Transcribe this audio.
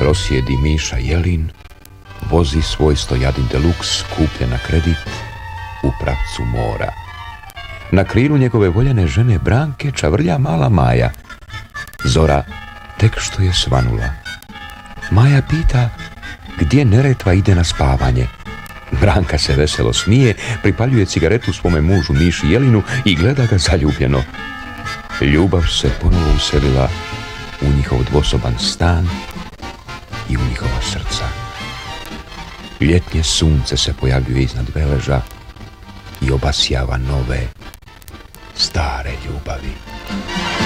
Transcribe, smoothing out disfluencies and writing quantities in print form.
prosjedi Miša Jelin, vozi svoj Stojadin Deluxe kupljen na kredit u pravcu mora. Na krilu njegove voljene žene Branke čavrlja mala Maja. Zora tek što je svanula. Maja pita gdje Neretva ide na spavanje. Branka se veselo smije, pripaljuje cigaretu svome mužu Miši Jelinu i gleda ga zaljubljeno. Ljubav se ponovo uselila u njihov dvosoban stan i u njihova srca. Ljetnje sunce se pojavljuje iznad Veleža i obasjava nove, stare ljubavi.